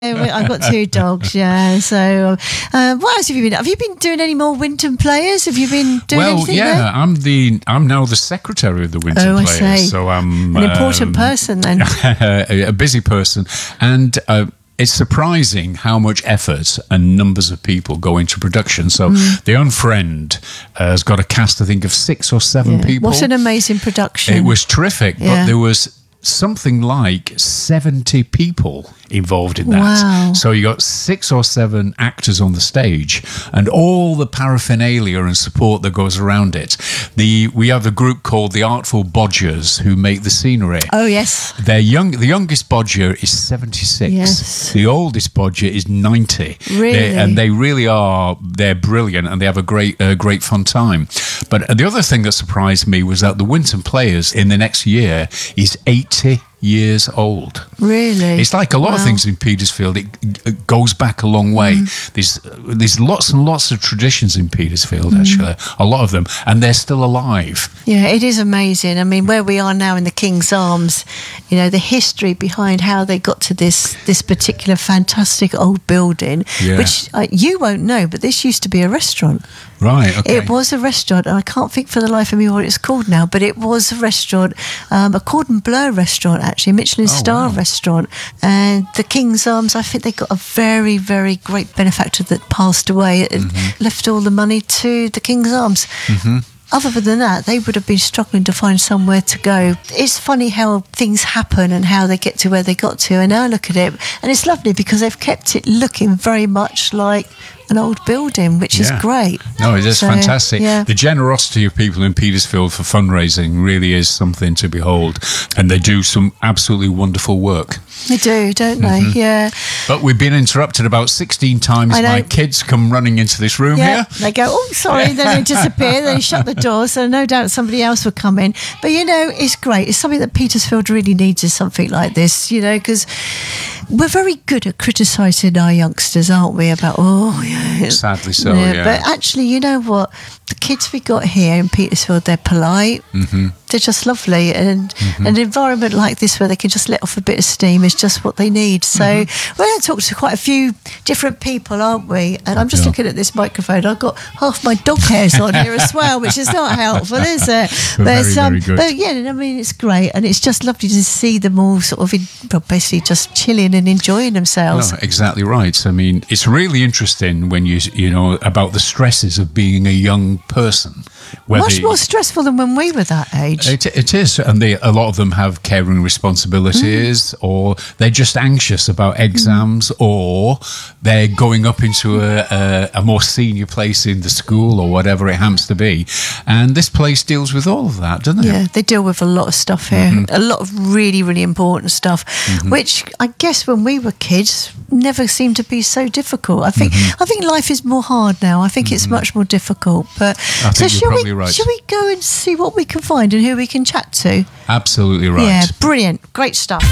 I've got 2 dogs, yeah. So, what else have you been? Have you been doing any more Winton Players? Have you been doing anything there? I'm now the secretary of the Winton I Players. see. So I'm an important person then. a busy person, and it's surprising how much effort and numbers of people go into production. So The Unfriend has got a cast, I think, of 6 or 7 people. What an amazing production! It was terrific, but there was something like 70 people involved in that. Wow. So you got 6 or 7 actors on the stage and all the paraphernalia and support that goes around it. We have a group called the Artful Bodgers who make the scenery. Oh, yes. The youngest Bodger is 76. Yes. The oldest Bodger is 90. Really? They're brilliant and they have a great fun time. But the other thing that surprised me was that the Winton Players in the next year is 80 years old. Really? It's like a lot of things in Petersfield. It goes back a long way. There's lots and lots of traditions in Petersfield, actually, a lot of them, and they're still alive. Yeah, it is amazing. I mean, where we are now in the King's Arms, you know, the history behind how they got to this particular fantastic old building, which you won't know, but this used to be a restaurant. Right, okay. It was a restaurant, and I can't think for the life of me what it's called now, but it was a restaurant, a Cordon Bleu restaurant, actually, a Michelin star restaurant. And the King's Arms, I think they got a very, very great benefactor that passed away and left all the money to the King's Arms. Other than that, they would have been struggling to find somewhere to go. It's funny how things happen and how they get to where they got to. And now look at it. And it's lovely because they've kept it looking very much like an old building, which is great. No, it is fantastic. Yeah. The generosity of people in Petersfield for fundraising really is something to behold. And they do some absolutely wonderful work. They do, don't they? Yeah. But we've been interrupted about 16 times. My kids come running into this room here. They go, oh, sorry, then they disappear, then they shut the door, so no doubt somebody else will come in. But, you know, it's great. It's something that Petersfield really needs, is something like this, you know, because we're very good at criticising our youngsters, aren't we, about, sadly so, yeah. But actually, you know what? The kids we got here in Petersfield, they're polite. They're just lovely. And an environment like this where they can just let off a bit of steam is just what they need. So we're going to talk to quite a few different people, aren't we? And I'm just looking at this microphone. I've got half my dog hairs on here as well, which is not helpful, is it? Very good. But yeah, I mean, it's great. And it's just lovely to see them all sort of basically just chilling and enjoying themselves. No, exactly right. I mean, it's really interesting when you know about the stresses of being a young person. Much more stressful than when we were that age. It is, and a lot of them have caring responsibilities, or they're just anxious about exams, or they're going up into a more senior place in the school or whatever it happens to be. And this place deals with all of that, doesn't it? Yeah, they deal with a lot of stuff here, a lot of really, really important stuff, which I guess when we were kids never seemed to be so difficult. I think life is more hard now. I think it's much more difficult. But so shall we go and see what we can find and who we can chat to? Absolutely right. Yeah, brilliant. Great stuff.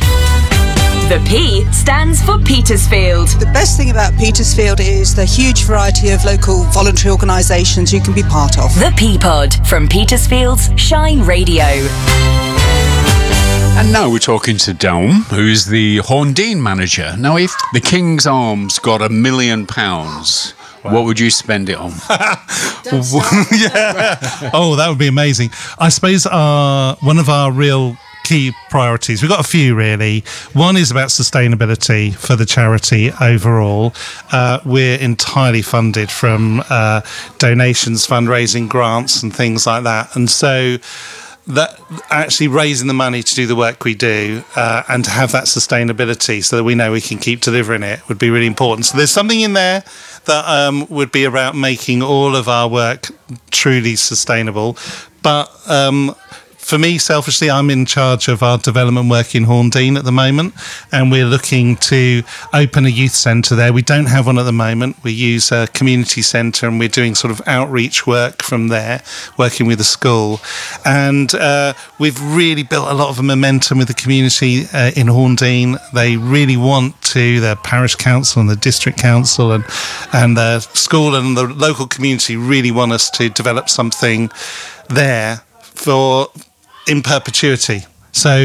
The P stands for Petersfield. The best thing about Petersfield is the huge variety of local voluntary organisations you can be part of. The P-Pod from Petersfield's Shine Radio. And now we're talking to Dom, who's the Horndean manager. Now, if the King's Arms got £1 million, what would you spend it on? Oh, that would be amazing. I suppose one of our real key priorities, we've got a few really. One is about sustainability for the charity overall. We're entirely funded from donations, fundraising, grants and things like that. And so that actually raising the money to do the work we do and to have that sustainability so that we know we can keep delivering it would be really important. So there's something in there that would be about making all of our work truly sustainable. But for me, selfishly, I'm in charge of our development work in Horndean at the moment, and we're looking to open a youth centre there. We don't have one at the moment. We use a community centre, and we're doing sort of outreach work from there, working with the school. And we've really built a lot of momentum with the community in Horndean. They really want to, the parish council and the district council and the school and the local community really want us to develop something there in perpetuity. So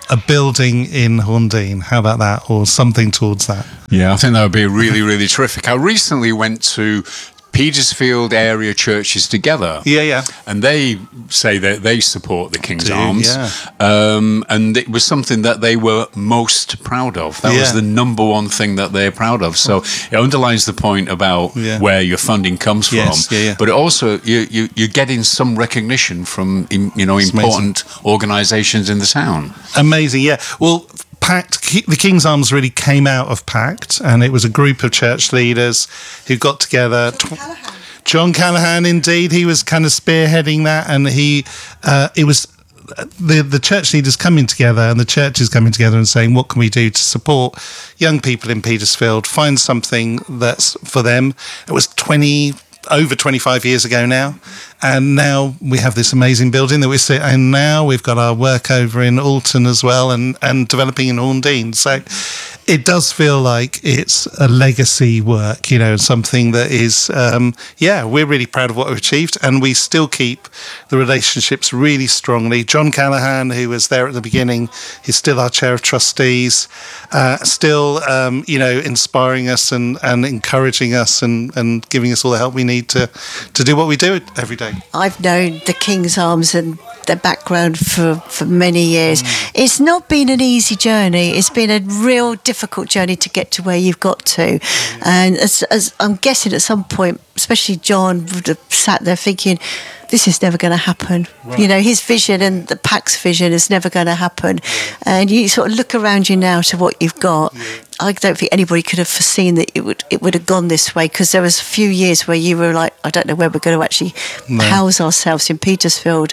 a building in Horndean. How about that? Or something towards that. Yeah, I think that would be really, really terrific. I recently went to Petersfield area churches together. Yeah. And they say that they support the King's Arms. Yeah. And it was something that they were most proud of. That was the number one thing that they're proud of. So it underlines the point about where your funding comes from. Yeah. But it also, you're getting some recognition from, important organisations in the town. Amazing, yeah. Well, PACT, the King's Arms really came out of PACT, and it was a group of church leaders who got together. John Callaghan, indeed, he was kind of spearheading that, and it was the church leaders coming together and the churches coming together and saying, what can we do to support young people in Petersfield, find something that's for them. It was over 25 years ago now, and now we have this amazing building that we sit, and now we've got our work over in Alton as well, and developing in Horndean. So it does feel like it's a legacy work, something that is, we're really proud of what we've achieved, and we still keep the relationships really strongly. John Callaghan, who was there at the beginning, is still our chair of trustees, still, inspiring us and encouraging us and giving us all the help we need to do what we do every day. I've known the King's Arms and their background for many years. It's not been an easy journey. It's been a real difficult journey to get to where you've got to. And as I'm guessing at some point, especially John would have sat there thinking, this is never going to happen. Right. His vision and the PAC's vision is never going to happen. And you sort of look around you now to what you've got. Yeah. I don't think anybody could have foreseen that it would have gone this way, because there was a few years where you were like, I don't know where we're going to actually house ourselves in Petersfield.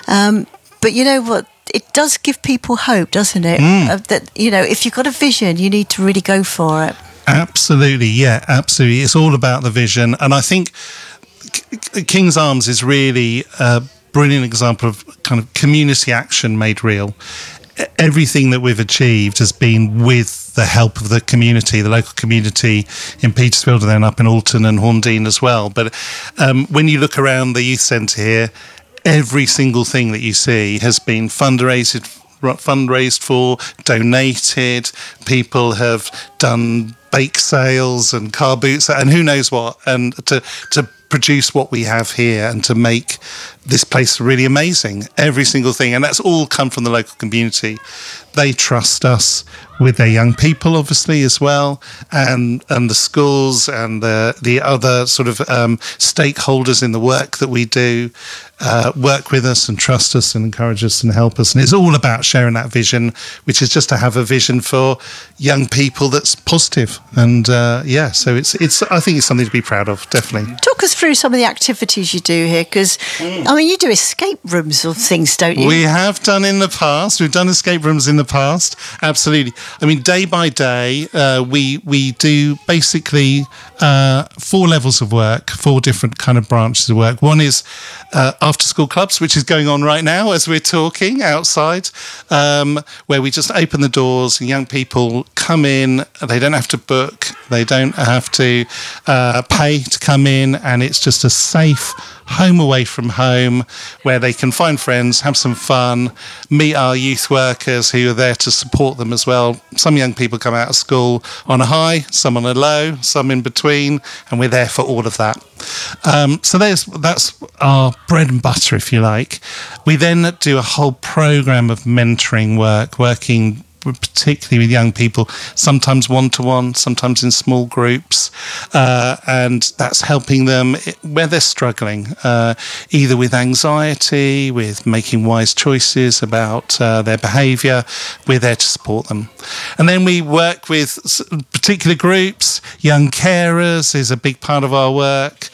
But you know what? It does give people hope, doesn't it? That, if you've got a vision, you need to really go for it. Absolutely, yeah, absolutely. It's all about the vision. And I think King's Arms is really a brilliant example of kind of community action made real. Everything that we've achieved has been with the help of the community, the local community in Petersfield, and then up in Alton and Horndean as well. But when you look around the youth centre here, every single thing that you see has been fundraised for, donated. People have done bake sales and car boots and who knows what, and to produce what we have here and to make this place really amazing. Every single thing, and that's all come from the local community. They trust us with their young people, obviously, as well, and the schools and the other sort of stakeholders in the work that we do work with us and trust us and encourage us and help us. And it's all about sharing that vision, which is just to have a vision for young people that's positive. And so it's I think it's something to be proud of, definitely. Talk us through some of the activities you do here, because you do escape rooms or things, don't you? We have done in the past. We've done escape rooms in the past, absolutely. Day by day, we do basically 4 levels of work, 4 different kind of branches of work. One is after school clubs, which is going on right now as we're talking outside, where we just open the doors and young people come in. They don't have to book, they don't have to pay to come in, and it's just a safe home away from home where they can find friends, have some fun, meet our youth workers who are there to support them as well. Some young people come out of school on a high, some on a low, some in between, and we're there for all of that. So that's our bread and butter, if you like. We then do a whole program of mentoring work, working particularly with young people, sometimes one-to-one, sometimes in small groups, and that's helping them where they're struggling, either with anxiety, with making wise choices about their behaviour. We're there to support them. And then we work with particular groups. Young carers is a big part of our work,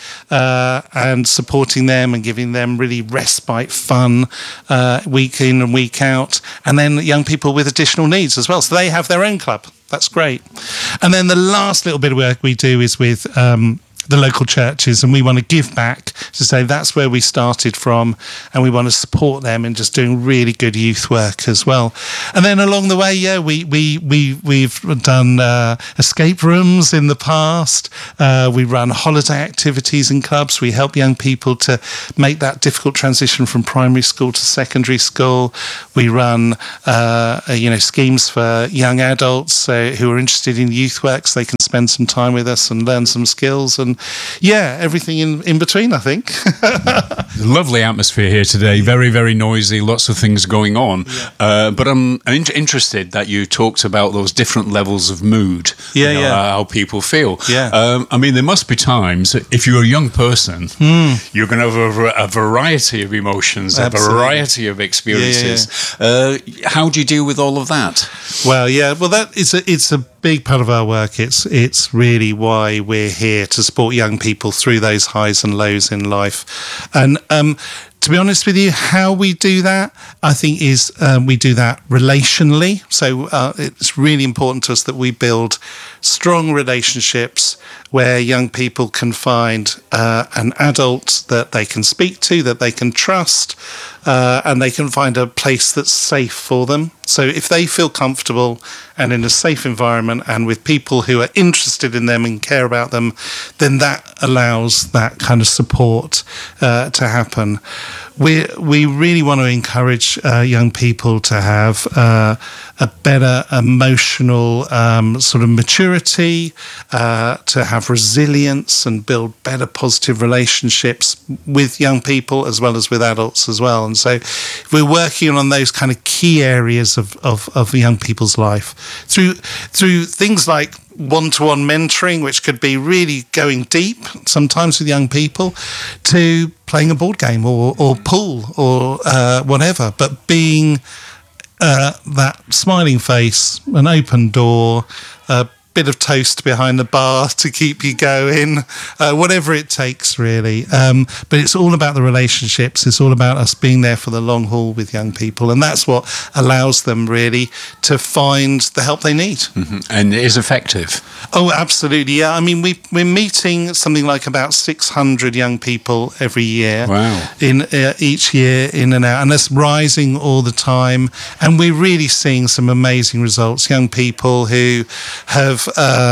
and supporting them and giving them really respite, fun, week in and week out. And then young people with additional needs as well, so they have their own club. That's great. And then the last little bit of work we do is with the local churches, and we want to give back to say that's where we started from, and we want to support them in just doing really good youth work as well. And then along the way, we've done escape rooms in the past. We run holiday activities in clubs. We help young people to make that difficult transition from primary school to secondary school. We run schemes for young adults who are interested in youth work, so they can spend some time with us and learn some skills, and everything in between, I think. Lovely atmosphere here today, very, very noisy, lots of things going on. But I'm interested that you talked about those different levels of mood, how people feel. I mean, there must be times, if you're a young person, you're going to have a variety of emotions, Absolutely. A variety of experiences. How do you deal with all of that? Well, that it's a big part of our work. It's really why we're here, to support young people through those highs and lows in life. And to be honest with you, how we do that, I think, is we do that relationally. So it's really important to us that we build strong relationships where young people can find an adult that they can speak to, that they can trust, and they can find a place that's safe for them. So if they feel comfortable and in a safe environment and with people who are interested in them and care about them, then that allows that kind of support to happen. We really want to encourage young people to have a better emotional sort of maturity, to have resilience and build better positive relationships with young people as well as with adults as well. And so we're working on those kind of key areas of young people's life through things like one-to-one mentoring, which could be really going deep sometimes with young people, to playing a board game or pool or whatever, but being that smiling face, an open door, a bit of toast behind the bar to keep you going, whatever it takes, really. But it's all about the relationships. It's all about us being there for the long haul with young people, and that's what allows them really to find the help they need. Mm-hmm. And it is effective. Oh, absolutely, yeah. I mean, we're meeting something like about 600 young people every year. Wow. In each year, in and out, and that's rising all the time. And we're really seeing some amazing results. Young people who have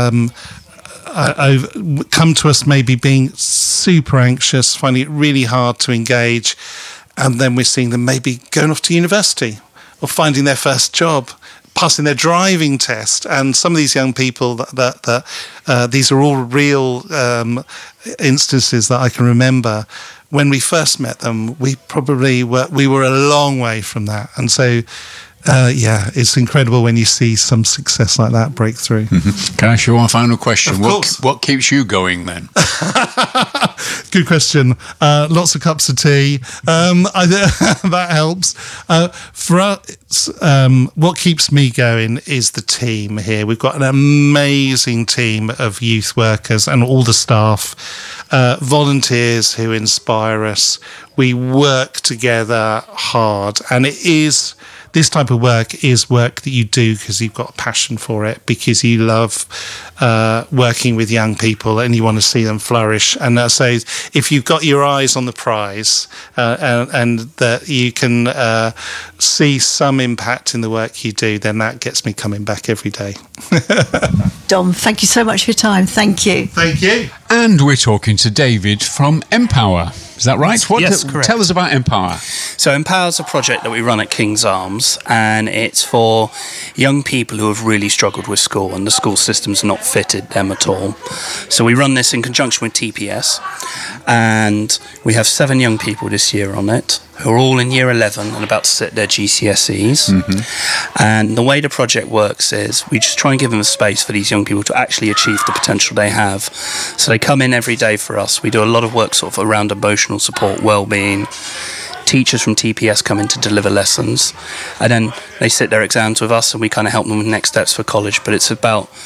come to us maybe being super anxious, finding it really hard to engage, and then we're seeing them maybe going off to university or finding their first job, passing their driving test. And some of these young people that these are all real instances that I can remember. When we first met them, we were a long way from that, and so it's incredible when you see some success like that break through. Mm-hmm. Can I ask you one final question? Of course. What keeps you going then? Good question. Lots of cups of tea. That helps. For us, what keeps me going is the team here. We've got an amazing team of youth workers and all the staff, volunteers who inspire us. We work together hard, and this type of work is work that you do because you've got a passion for it, because you love working with young people and you want to see them flourish. And so if you've got your eyes on the prize and that you can see some impact in the work you do, then that gets me coming back every day. Dom, thank you so much for your time. Thank you. Thank you. And we're talking to David from Empower. Is that right? Yes, correct. Tell us about Empower. So Empower is a project that we run at King's Arms, and it's for young people who have really struggled with school, and the school system's not fitted them at all. So we run this in conjunction with TPS, and we have 7 young people this year on it, who are all in year 11 and about to sit their GCSEs. Mm-hmm. And the way the project works is we just try and give them a space for these young people to actually achieve the potential they have. So they come in every day for us. We do a lot of work sort of around emotional support, well-being. Teachers from TPS come in to deliver lessons, and then they sit their exams with us, and we kind of help them with next steps for college. But it's about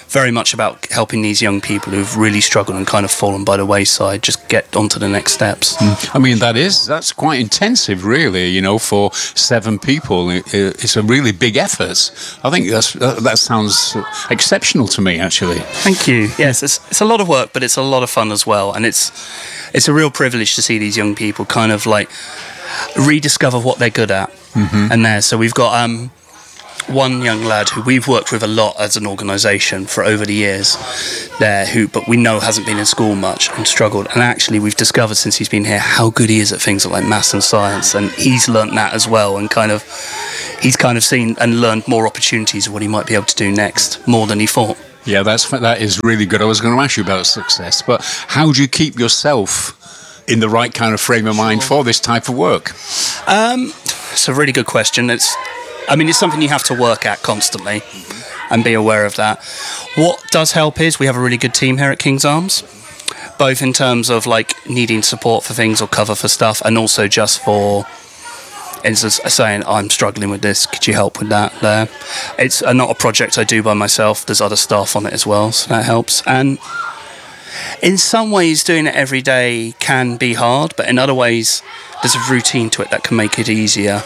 very much about helping these young people who've really struggled and kind of fallen by the wayside just get onto the next steps. I mean, that's quite intensive, really, you know, for 7 people. It's a really big effort. I think that sounds exceptional to me, actually. Thank you. Yes, it's a lot of work, but it's a lot of fun as well. And it's a real privilege to see these young people kind of like rediscover what they're good at. And there, so we've got one young lad who we've worked with a lot as an organisation for over the years there, but we know hasn't been in school much and struggled, and actually we've discovered since he's been here how good he is at things like maths and science, and he's learnt that as well, and he's kind of seen and learned more opportunities of what he might be able to do next, more than he thought. Yeah, that is really good. I was going to ask you about success, but how do you keep yourself in the right kind of frame of mind for this type of work? It's a really good question. It's something you have to work at constantly and be aware of that. What does help is we have a really good team here at King's Arms, both in terms of like needing support for things or cover for stuff, and also just for instance saying, I'm struggling with this, could you help with that there? It's not a project I do by myself, there's other staff on it as well, so that helps. And in some ways doing it every day can be hard, but in other ways there's a routine to it that can make it easier.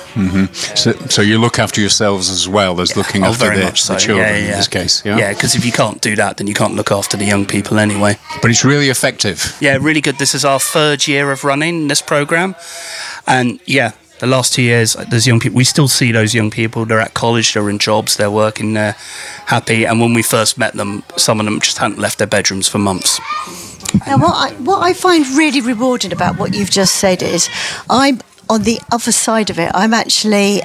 So you look after yourselves as well as looking after the children in this case. Yeah, because if you can't do that, then you can't look after the young people anyway. But it's really effective. Yeah, really good. This is our 3rd year of running this programme, and yeah, the last 2 years there's young people, we still see those young people, they're at college, they're in jobs, they're working, they're happy, and when we first met them, some of them just hadn't left their bedrooms for months. Now, what I find really rewarding about what you've just said is, I'm on the other side of it. I'm actually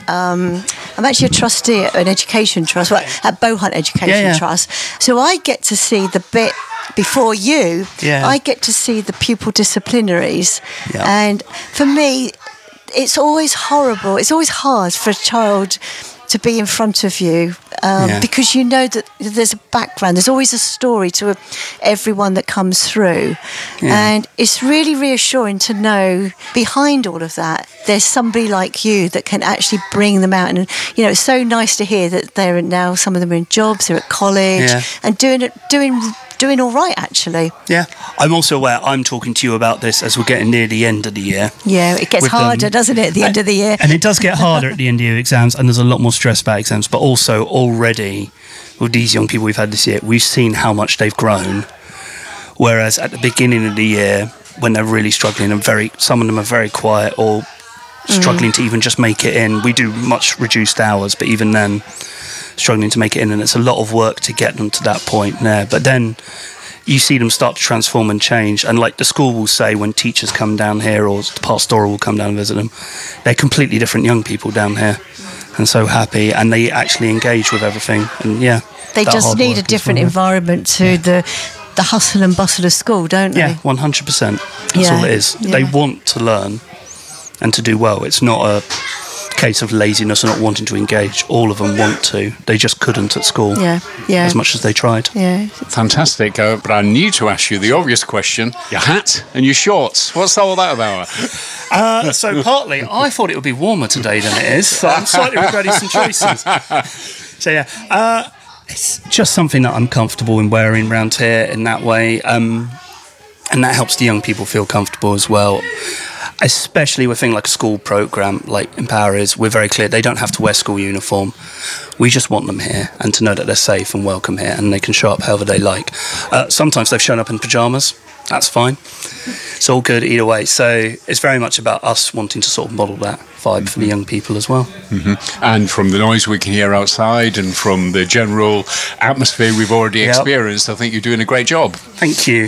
a trustee at an education trust, at Bowhunt Education Trust. So I get to see the bit before you. Yeah. I get to see the pupil disciplinaries, and for me, it's always horrible. It's always hard for a child to be in front of you because you know that there's a background, there's always a story to everyone that comes through, and it's really reassuring to know behind all of that there's somebody like you that can actually bring them out. And you know, it's so nice to hear that they're now, some of them are in jobs, they're at college and doing all right, actually. Yeah, I'm also aware I'm talking to you about this as we're getting near the end of the year. Yeah, it gets harder, doesn't it, at the end of the year? And it does get harder at the end of your exams, and there's a lot more stress about exams, but also already with these young people we've had this year, we've seen how much they've grown, whereas at the beginning of the year, when they're really struggling and some of them are very quiet or struggling to even just make it in, we do much reduced hours, but even then struggling to make it in, and it's a lot of work to get them to that point there. But then you see them start to transform and change, and like the school will say when teachers come down here or the pastoral will come down and visit them, they're completely different young people down here and so happy, and they actually engage with everything, and they just need a different environment to the hustle and bustle of school, don't they? Yeah, 100%. That's all it is. They want to learn and to do well. It's not a case of laziness or not wanting to engage. All of them want to. They just couldn't at school. As much as they tried. Yeah. Fantastic. But I need to ask you the obvious question. Your hat and your shorts. What's all that about? So partly, I thought it would be warmer today than it is. So I'm slightly regretting some choices. So it's just something that I'm comfortable in wearing around here in that way. And that helps the young people feel comfortable as well. Especially with things like a school programme like Empower is, we're very clear they don't have to wear school uniform. We just want them here and to know that they're safe and welcome here and they can show up however they like. Sometimes they've shown up in pyjamas, that's fine. It's all good either way. So it's very much about us wanting to sort of model that vibe for the young people as well. And from the noise we can hear outside and from the general atmosphere we've already experienced, I think you're doing a great job. Thank you,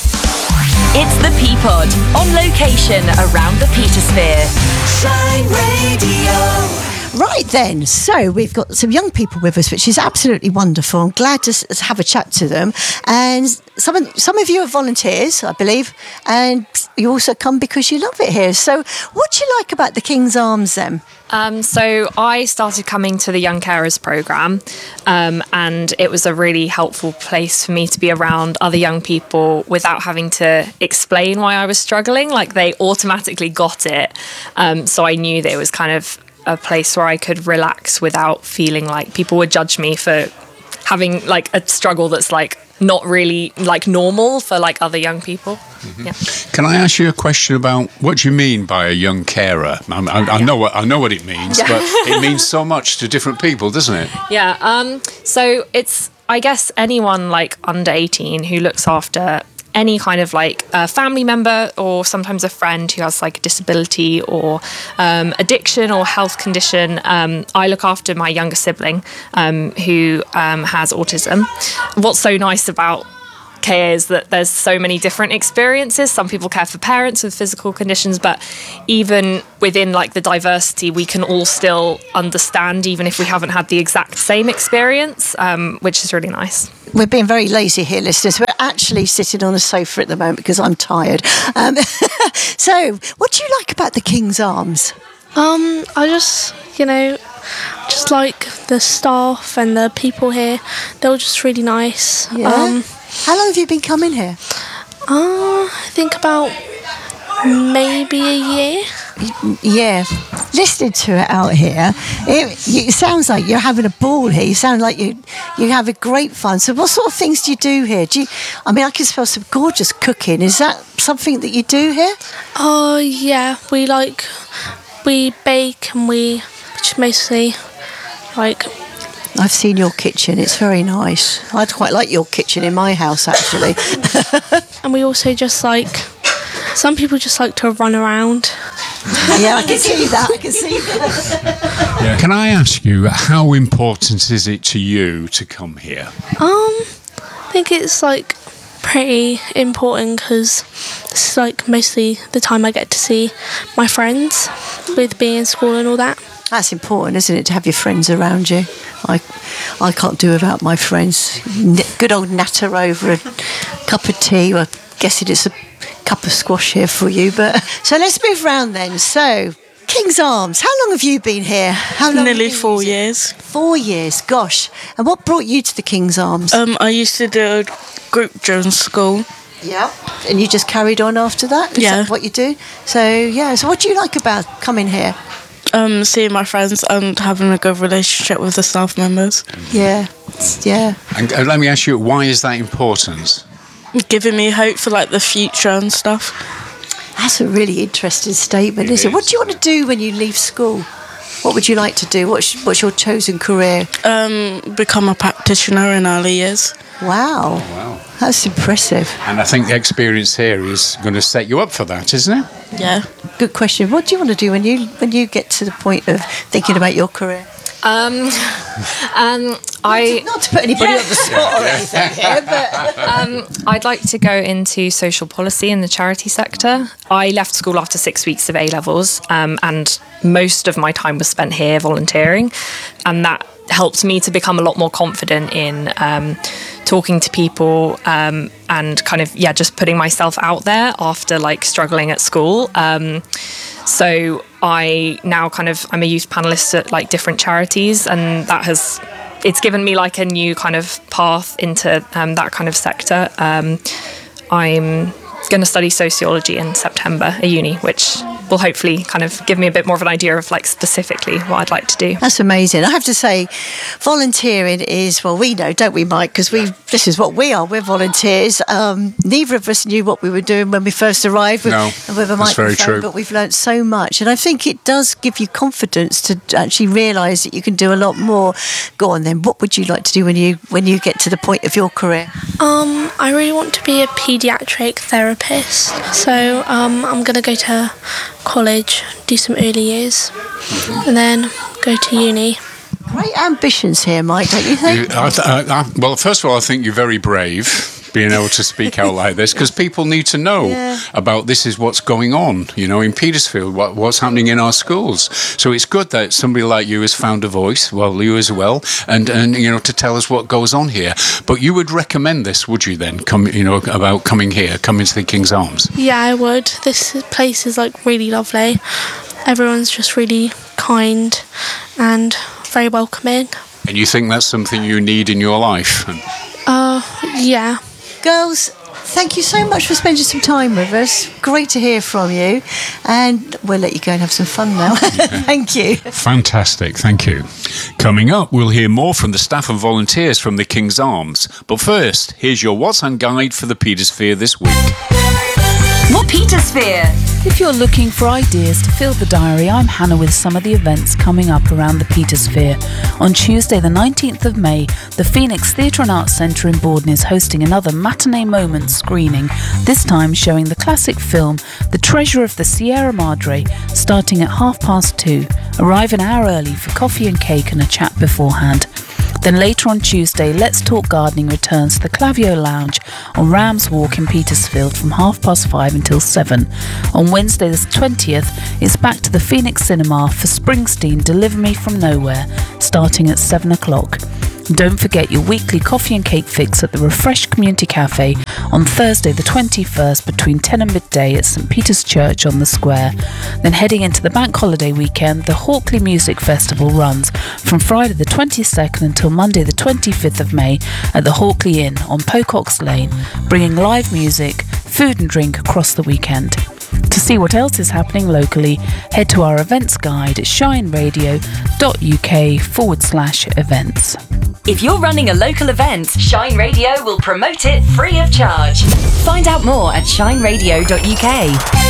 It's the P-Pod, on location around the Petersphere. Shine Radio. Right then, so we've got some young people with us, which is absolutely wonderful. I'm glad to have a chat to them. And some of you are volunteers, I believe, and you also come because you love it here. So what do you like about the King's Arms then? So I started coming to the Young Carers programme, and it was a really helpful place for me to be around other young people without having to explain why I was struggling. Like, they automatically got it. So I knew that it was kind of a place where I could relax without feeling like people would judge me for having like a struggle that's like not really like normal for like other young people. Yeah. Can I ask you a question about what do you mean by a young carer? I know what it means, but it means so much to different people, doesn't it? Yeah. So it's, I guess, anyone like under 18 who looks after any kind of like a family member or sometimes a friend who has like a disability or addiction or health condition. I look after my younger sibling who has autism. What's so nice about care is that there's so many different experiences. Some people care for parents with physical conditions, but even within like the diversity, we can all still understand, even if we haven't had the exact same experience, which is really nice. We're being very lazy here, listeners. We're actually sitting on a sofa at the moment because I'm tired. So, what do you like about the King's Arms? I just, just like the staff and the people here. They're all just really nice. Yeah. How long have you been coming here? I think about maybe a year. Yeah, listening to it out here, it sounds like you're having a ball here. You sound like you have a great fun. So what sort of things do you do here? I can smell some gorgeous cooking. Is that something that you do here? Oh, yeah. We bake and we just mostly like... I've seen your kitchen. It's very nice. I'd quite like your kitchen in my house, actually. And we also just like... Some people just like to run around. Yeah, I can see that. Yeah. Can I ask you, how important is it to you to come here? I think it's like pretty important because this is like mostly the time I get to see my friends with being in school and all that. That's important, isn't it, to have your friends around you? I can't do without my friends. Good old natter over a cup of tea. I guess it is a cup of squash here for you. But so let's move round then. So, King's Arms, how long have you been here? How long? Nearly 4 years. 4 years, gosh. And what brought you to the King's Arms? I used to do a group during school. Yeah. And you just carried on after that? Is that what you do? So what do you like about coming here? Seeing my friends and having a good relationship with the staff members. Yeah. And let me ask you, why is that important? Giving me hope for like the future and stuff. That's a really interesting statement, isn't it? What do you want to do when you leave school? What would you like to do? What's your chosen career? Become a practitioner in early years. Wow. That's impressive. And I think the experience here is going to set you up for that, isn't it? Yeah. Good question. What do you want to do when you get to the point of thinking about your career? Not to put anybody on the spot or anything here, but I'd like to go into social policy in the charity sector. I left school after 6 weeks of A-levels, and most of my time was spent here volunteering, and that helped me to become a lot more confident in talking to people and kind of just putting myself out there after like struggling at school. So I now I'm a youth panelist at like different charities, and it's given me like a new kind of path into that kind of sector. I'm going to study sociology in September at uni, which will hopefully kind of give me a bit more of an idea of like specifically what I'd like to do. That's amazing. I have to say, volunteering is, well, we know, don't we, Mike? Because this is what we are. We're volunteers. Neither of us knew what we were doing when we first arrived with a microphone, very true. But we've learnt so much, and I think it does give you confidence to actually realise that you can do a lot more. Go on, then. What would you like to do when you get to the point of your career? I really want to be a paediatric therapist, so I'm going to go to college, do some early years, and then go to uni. Great ambitions here, Mike, don't you think? Well, first of all, I think you're very brave being able to speak out like this, because people need to know about this is what's going on, in Petersfield, what's happening in our schools. So it's good that somebody like you has found a voice, well, you as well, and to tell us what goes on here. But you would recommend this, would you then, about coming here, coming to the King's Arms? Yeah, I would. This place is like really lovely. Everyone's just really kind and very welcoming. And you think that's something you need in your life? Yeah. Girls, Thank you so much for spending some time with us. Great to hear from you. And we'll let you go and have some fun now. Thank you. Fantastic, thank you. Coming up, we'll hear more from the staff and volunteers from the King's Arms. But first, here's your What's On guide for the Petersphere this week. What Petersphere? If you're looking for ideas to fill the diary, I'm Hannah with some of the events coming up around the Petersphere. On Tuesday the 19th of May, the Phoenix Theatre and Arts Centre in Borden is hosting another Matinee Moments screening, this time showing the classic film The Treasure of the Sierra Madre, starting at 2:30. Arrive an hour early for coffee and cake and a chat beforehand. Then later on Tuesday, Let's Talk Gardening returns to the Clavio Lounge on Rams Walk in Petersfield from 5:30 until 7. On Wednesday the 20th, it's back to the Phoenix Cinema for Springsteen Deliver Me From Nowhere, starting at 7 o'clock. Don't forget your weekly coffee and cake fix at the Refresh Community Cafe on Thursday the 21st between 10 and midday at St Peter's Church on the Square. Then heading into the bank holiday weekend, the Hawkley Music Festival runs from Friday the 22nd until Monday the 25th of May at the Hawkley Inn on Pocock's Lane, bringing live music, food and drink across the weekend. To see what else is happening locally, head to our events guide at shineradio.uk/events. If you're running a local event, Shine Radio will promote it free of charge. Find out more at shineradio.uk.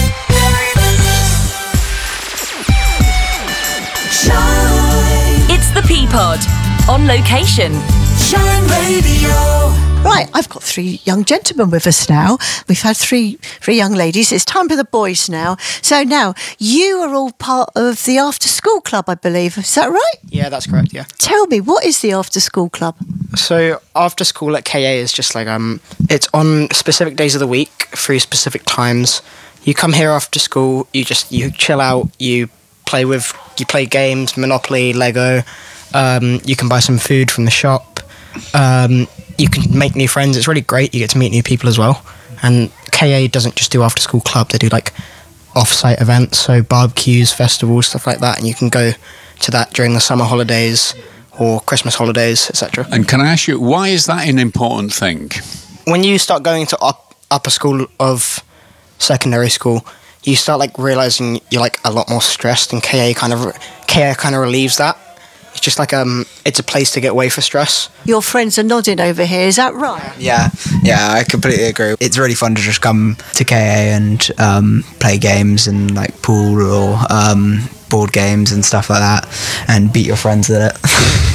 Shine. It's the Peapod. On location. Shine Radio. Right, I've got 3 young gentlemen with us now. We've had three young ladies. It's time for the boys now. So now, you are all part of the after-school club, I believe. Is that right? Yeah, that's correct, yeah. Tell me, what is the after-school club? So, after school at KA is just like, it's on specific days of the week, 3 specific times. You come here after school, you chill out, you play games, Monopoly, Lego. You can buy some food from the shop. You can make new friends. It's really great. You get to meet new people as well. And KA doesn't just do after school club. They do like off-site events, so barbecues, festivals, stuff like that. And you can go to that during the summer holidays or Christmas holidays, etc. And can I ask you, why is that an important thing? When you start going to upper school of secondary school, you start like realizing you're like a lot more stressed, and KA kind of relieves that. It's just like it's a place to get away for stress. Your friends are nodding over here, is that right? Yeah, I completely agree. It's really fun to just come to KA and play games and like pool or board games and stuff like that, and beat your friends at it.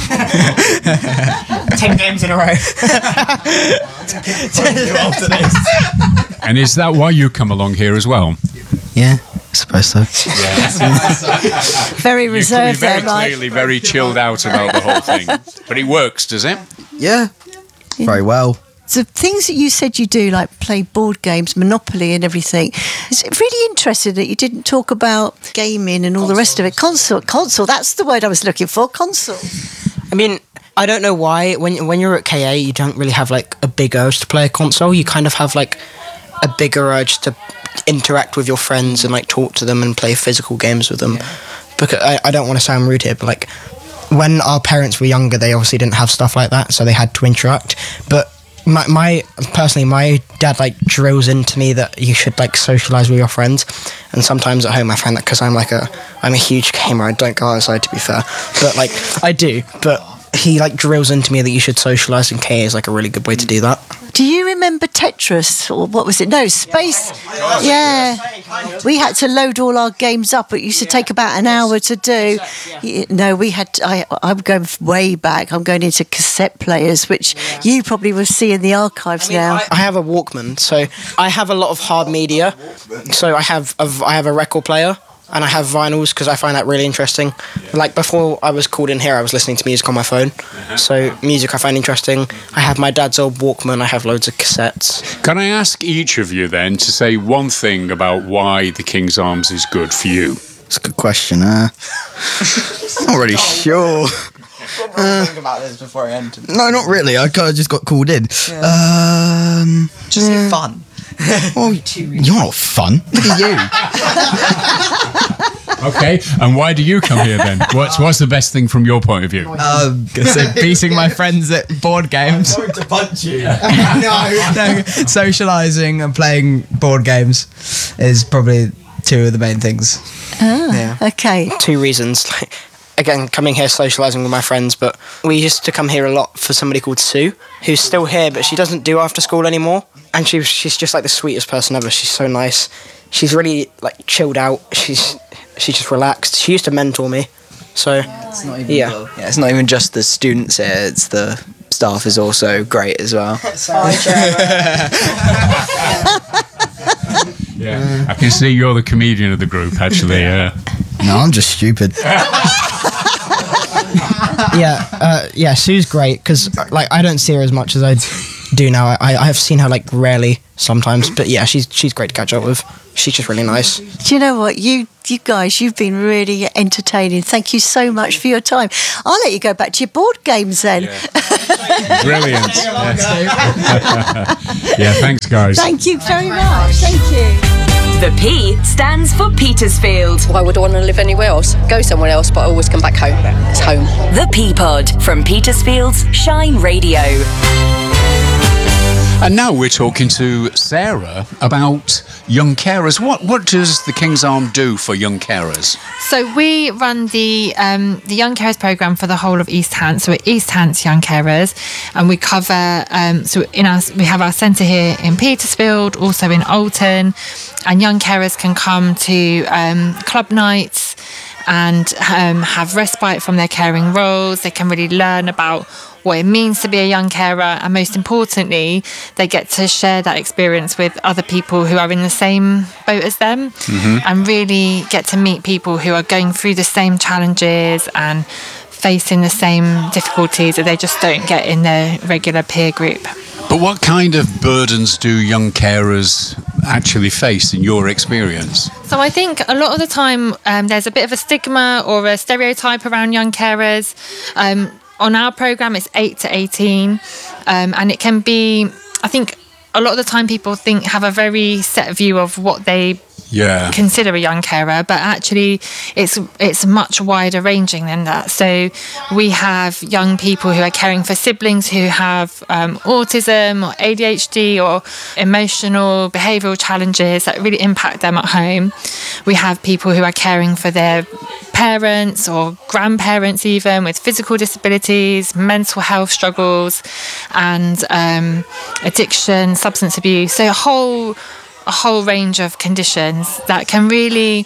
10 games in a row. And is that why you come along here as well? Yeah, I suppose so. Very reserved there, Very clearly very chilled out about the whole thing. But it works, does it? Yeah, very well. The things that you said you do, like play board games, Monopoly and everything, it's really interesting that you didn't talk about gaming and all the rest of it. Console, that's the word I was looking for, console. I mean, I don't know why, when you're at KA, you don't really have like a big urge to play a console. You kind of have like a bigger urge to interact with your friends and like talk to them and play physical games with them. Yeah. Because I don't want to sound rude here, but like when our parents were younger, they obviously didn't have stuff like that, so they had to interact. But my dad like drills into me that you should like socialize with your friends, and sometimes at home I find that because I'm a huge gamer, I don't go outside, to be fair, but like I do, but he like drills into me that you should socialize, and KA is like a really good way to do that. Do you remember Tetris, or what was it? No, Space. Yeah, we had to load all our games up. It used to take about an hour to do. No, we had. I'm going way back. I'm going into cassette players, which you probably will see in the archives now. I have a Walkman, so I have a lot of hard media. So I have a record player. And I have vinyls because I find that really interesting. Yeah. Like before I was called in here, I was listening to music on my phone. Uh-huh. So music I find interesting. I have my dad's old Walkman. I have loads of cassettes. Can I ask each of you then to say one thing about why the King's Arms is good for you? It's a good question. Not really sure. Think about this before I entered. No, not really. I kind of just got called in. Yeah. Just fun. Well, you're not fun. Look at you. Okay, and why do you come here then? What's the best thing from your point of view? So beating my friends at board games. I'm going to punch you. no, socialising and playing board games is probably two of the main things. Okay. 2 reasons. Again, coming here, socialising with my friends, but we used to come here a lot for somebody called Sue, who's still here, but she doesn't do after school anymore. And she's just like the sweetest person ever. She's so nice. She's really like chilled out. She's just relaxed. She used to mentor me. So it's not even it's not even just the students here, it's the staff is also great as well. Yeah, I can see you're the comedian of the group, actually. Yeah. No, I'm just stupid. Sue's great because like I don't see her as much as I do now. I have seen her like rarely sometimes, but yeah, she's great to catch up with. She's just really nice. Do you know what? You guys, you've been really entertaining. Thank you so much for your time. I'll let you go back to your board games then. Yeah. Brilliant. Yeah, thanks, guys. Thank you very much. Thank you. The P stands for Petersfield. Why would I want to live anywhere else? Go somewhere else, but I always come back home. It's home. The P-Pod from Petersfield's Shine Radio. And now we're talking to Sarah about young carers. What does the King's Arm do for young carers? So we run the Young Carers programme for the whole of East Hants. So we're East Hants Young Carers, and we cover. We have our centre here in Petersfield, also in Alton, and young carers can come to club nights and have respite from their caring roles. They can really learn about what it means to be a young carer, and most importantly, they get to share that experience with other people who are in the same boat as them, and really get to meet people who are going through the same challenges and facing the same difficulties that they just don't get in their regular peer group. But what kind of burdens do young carers actually face in your experience? So I think a lot of the time there's a bit of a stigma or a stereotype around young carers. On our programme, it's 8 to 18, and it can be, I think, a lot of the time people have a very set view of what they consider a young carer, but actually it's much wider ranging than that. So we have young people who are caring for siblings who have autism or ADHD or emotional behavioural challenges that really impact them at home. We have people who are caring for their parents or grandparents even with physical disabilities, mental health struggles, and addiction, substance abuse. So a whole range of conditions that can really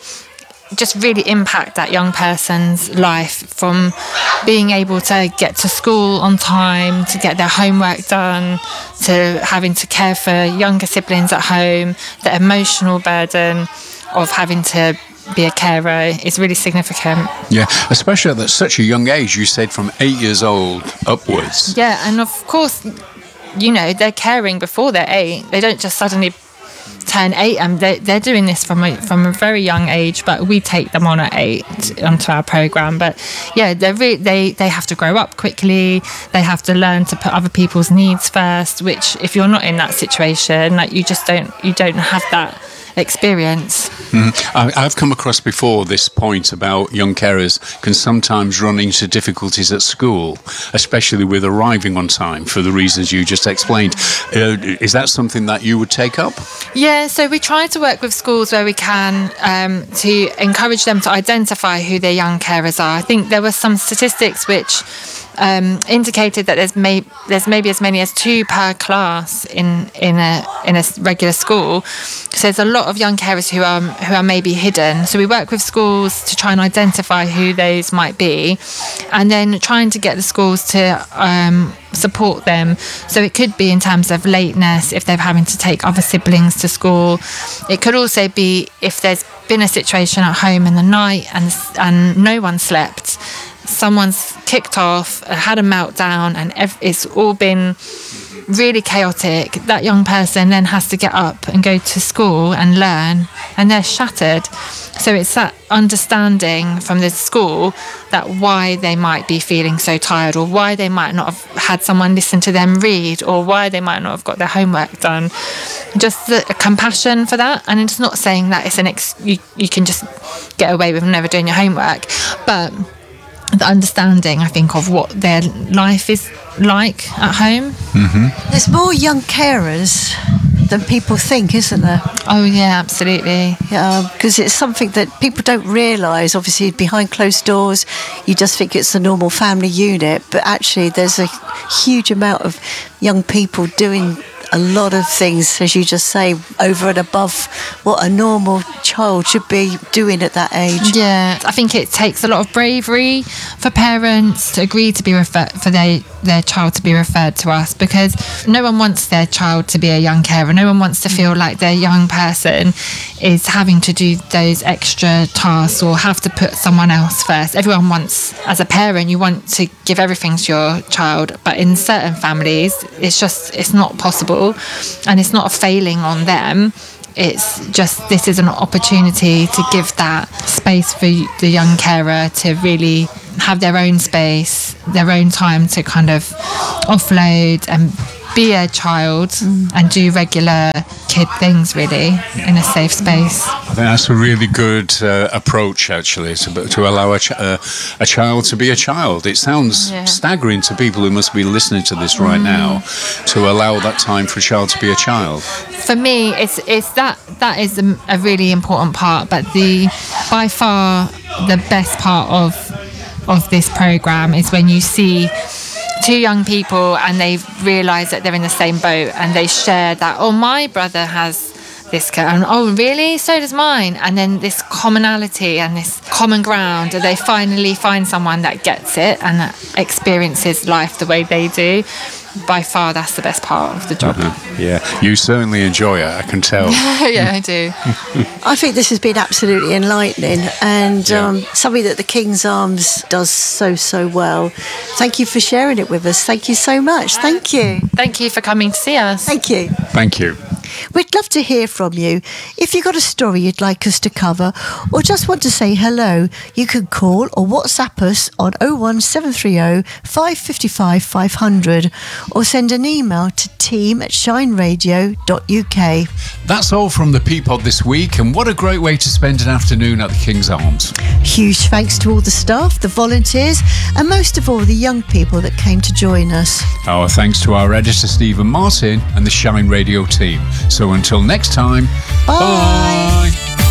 impact that young person's life, from being able to get to school on time, to get their homework done, to having to care for younger siblings at home. The emotional burden of having to be a carer is really significant. Yeah, especially at such a young age. You said from 8 years old upwards. Yeah, and of course, they're caring before they're 8. They don't just suddenly turn 8, and they're doing this from a very young age, but we take them on at 8 onto our programme. But yeah, they have to grow up quickly. They have to learn to put other people's needs first, which if you're not in that situation, like you don't have that experience. I've come across before this point about young carers can sometimes run into difficulties at school, especially with arriving on time for the reasons you just explained. Is that something that you would take up? Yeah, so we try to work with schools where we can to encourage them to identify who their young carers are. I think there were some statistics which indicated that there's maybe as many as 2 per class in a regular school. So there's a lot of young carers who are maybe hidden. So we work with schools to try and identify who those might be, and then trying to get the schools to support them. So it could be in terms of lateness, if they're having to take other siblings to school. It could also be if there's been a situation at home in the night and no one slept. Someone's kicked off, had a meltdown, and it's all been really chaotic. That young person then has to get up and go to school and learn, and they're shattered. So it's that understanding from the school that why they might be feeling so tired, or why they might not have had someone listen to them read, or why they might not have got their homework done. just the compassion for that. And it's not saying that it's you can just get away with never doing your homework, but the understanding, I think, of what their life is like at home. Mm-hmm. There's more young carers than people think, isn't there? Oh yeah, absolutely. Yeah, because it's something that people don't realise. Obviously, behind closed doors, you just think it's a normal family unit, but actually, there's a huge amount of young people doing a lot of things, as you just say, over and above what a normal child should be doing at that age. Yeah, I think it takes a lot of bravery for parents to agree to be for their child to be referred to us, because no one wants their child to be a young carer. No one wants to feel like their young person is having to do those extra tasks or have to put someone else first. Everyone wants, as a parent, you want to give everything to your child, but in certain families, it's not possible. And it's not a failing on them. It's just, this is an opportunity to give that space for the young carer to really have their own space, their own time to kind of offload and be a child and do regular kid things, really, in a safe space. I think that's a really good approach, actually, to allow a child to be a child. It sounds staggering to people who must be listening to this right now, to allow that time for a child to be a child. For me, it's that is a really important part, but by far the best part of this programme is when you see two young people and they realise that they're in the same boat and they share that, oh, my brother has this and oh, really? So does mine. And then this commonality and this common ground, and they finally find someone that gets it and that experiences life the way they do. By far, that's the best part of the job. Yeah, you certainly enjoy it, I can tell. Yeah, I do. I think this has been absolutely enlightening and something that the King's Arms does so well. Thank you for sharing it with us. Thank you so much. Thank you. Thank you for coming to see us. Thank you. Thank you. We'd love to hear from you. If you've got a story you'd like us to cover or just want to say hello, you can call or WhatsApp us on 01730 555 500 or send an email to team@shineradio.uk. That's all from the Peapod this week, and what a great way to spend an afternoon at the King's Arms. Huge thanks to all the staff, the volunteers, and most of all the young people that came to join us. Our thanks to our editor Stephen Martin and the Shine Radio team. So until next time, bye.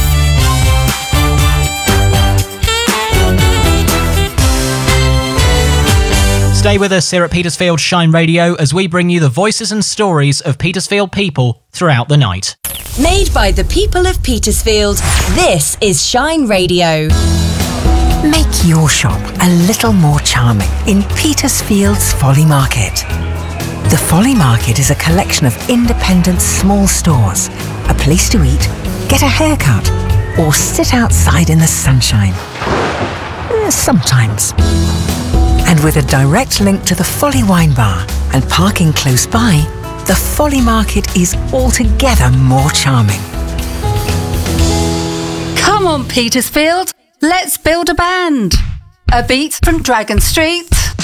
Stay with us here at Petersfield Shine Radio as we bring you the voices and stories of Petersfield people throughout the night. Made by the people of Petersfield, this is Shine Radio. Make your shop a little more charming in Petersfield's Folly Market. The Folly Market is a collection of independent small stores, a place to eat, get a haircut, or sit outside in the sunshine. Sometimes. And with a direct link to the Folly Wine Bar and parking close by, the Folly Market is altogether more charming. Come on, Petersfield, let's build a band. A beat from Dragon Street.